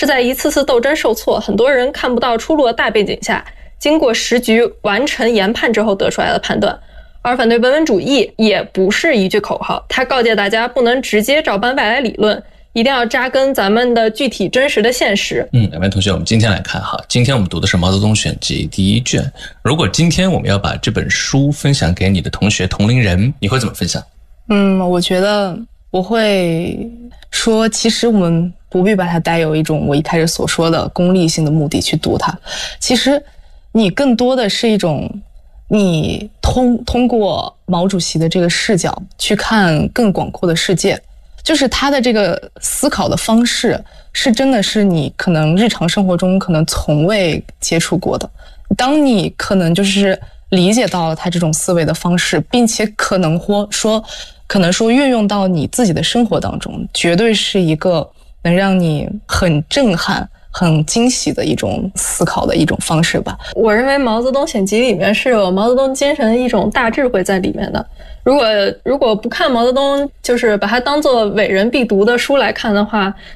是在一次次斗争受挫，很多人看不到出路的大背景下，经过时局完成研判之后得出来的判断。而反对本本主义也不是一句口号，它告诫大家不能直接照搬外来理论，一定要扎根咱们的具体真实的现实。 两位同学，我们今天来看哈，今天我们读的是《毛泽东选集》第1卷。如果今天我们要把这本书分享给你的同学同龄人，你会怎么分享？ 我觉得我会说，其实我们不必把它带有一种我一开始所说的功利性的目的去读它。其实你更多的是一种你通过毛主席的这个视角去看更广阔的世界，就是他的这个思考的方式是真的是你可能日常生活中可能从未接触过的。当你可能就是理解到了他这种思维的方式，并且可能说运用到你自己的生活当中，绝对是一个能让你很震撼很惊喜的一种思考的一种方式吧。 我认为毛泽东选集里面是有毛泽东精神的一种大智慧在里面的。如果不看毛泽东，就是把它当作伟人必读的书来看的话，